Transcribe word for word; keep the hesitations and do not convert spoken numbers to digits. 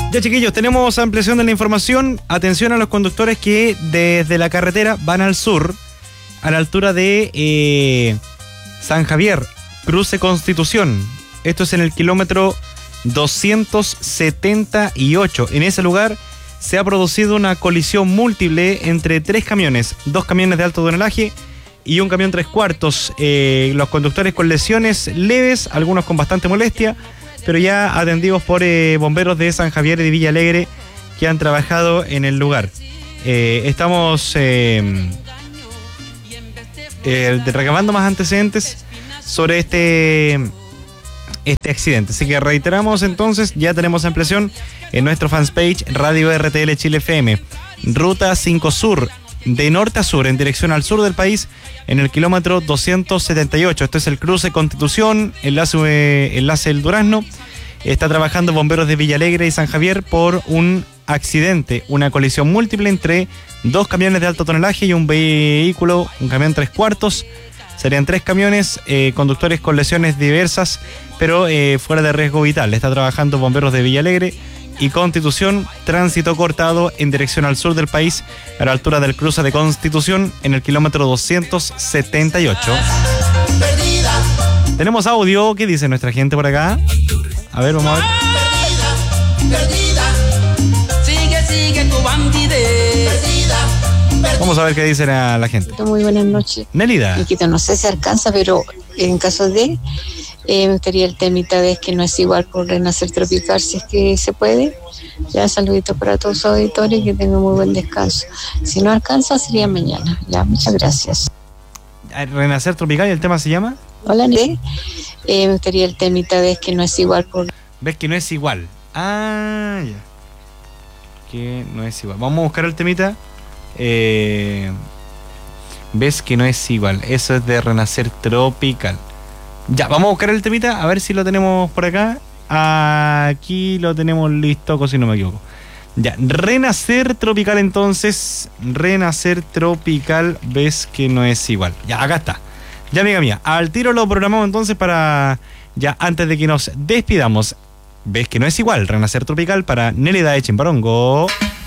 Ya, chiquillos, tenemos ampliación de la información. Atención a los conductores que desde la carretera van al sur, a la altura de eh, San Javier, cruce Constitución. Esto es en el kilómetro doscientos setenta y ocho. En ese lugar se ha producido una colisión múltiple entre tres camiones, dos camiones de alto tonelaje y un camión tres cuartos. Eh, los conductores con lesiones leves, algunos con bastante molestia, pero ya atendidos por eh, bomberos de San Javier y de Villa Alegre que han trabajado en el lugar. Eh, estamos eh, eh, recabando más antecedentes sobre este, este accidente. Así que reiteramos entonces, ya tenemos ampliación en nuestro fanpage Radio R T L Chile F M. Ruta cinco Sur, de norte a sur, en dirección al sur del país, en el kilómetro doscientos setenta y ocho. Esto es el cruce Constitución, enlace, eh, enlace El Durazno. Está trabajando bomberos de Villa Alegre y San Javier por un accidente, una colisión múltiple entre dos camiones de alto tonelaje y un vehículo, un camión tres cuartos. Serían tres camiones, eh, conductores con lesiones diversas, pero eh, fuera de riesgo vital. Está trabajando bomberos de Villa Alegre y Constitución, tránsito cortado en dirección al sur del país, a la altura del cruce de Constitución, en el kilómetro doscientos setenta y ocho. Tenemos audio. ¿Qué dice nuestra gente por acá? A ver, vamos a ver. Perdida, perdida, sigue, sigue tu bandide. Perdida, perdida. Vamos a ver qué dice la, la gente. Muy buenas noches. Nélida. Chiquito, no sé si alcanza, pero en caso de... Eh, me gustaría el temita de que no es igual por Renacer Tropical, si es que se puede. Ya, saluditos para todos los auditores, que tengan muy buen descanso. Si no alcanza, sería mañana. Ya, muchas gracias. Renacer Tropical, ¿y el tema se llama? Hola, Nélida. Eh, me gustaría el temita de que no es igual por... Ves que no es igual. Ah, ya. Que no es igual. Vamos a buscar el temita. Eh, Ves que no es igual. Eso es de Renacer Tropical. Ya, vamos a buscar el temita, a ver si lo tenemos por acá. Aquí lo tenemos listo, si no me equivoco. Ya, Renacer Tropical entonces. Renacer Tropical, ves que no es igual. Ya, acá está. Ya, amiga mía, al tiro lo programamos entonces para... Ya, antes de que nos despidamos. Ves que no es igual, Renacer Tropical para Nélida de Chimbarongo.